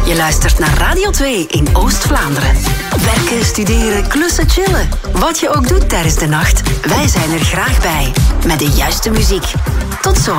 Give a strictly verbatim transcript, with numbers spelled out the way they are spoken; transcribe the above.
Je luistert naar Radio twee in Oost-Vlaanderen. Werken, studeren, klussen, chillen. Wat je ook doet tijdens de nacht, wij zijn er graag bij. Met de juiste muziek. Tot zo.